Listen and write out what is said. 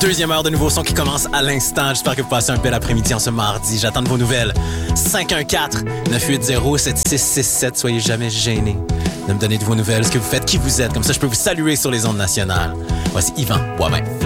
Deuxième heure de nouveau son qui commence à l'instant. J'espère que vous passez un bel après-midi en ce mardi. J'attends de vos nouvelles. 514-980-7667. Soyez jamais gênés de me donner de vos nouvelles, ce que vous faites, qui vous êtes. Comme ça, je peux vous saluer sur les ondes nationales. Voici Yvan Boivin.